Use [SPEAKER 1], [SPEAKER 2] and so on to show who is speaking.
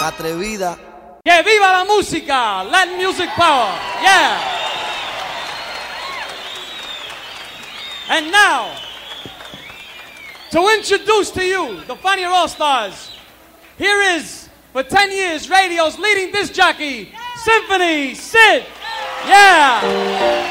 [SPEAKER 1] atrevida.
[SPEAKER 2] ¡Que viva la música! Latin music power. Yeah. And now, to introduce to you the Fania All-Stars, here is, for 10 years, radio's leading disc jockey, Symphony Sid. Yeah.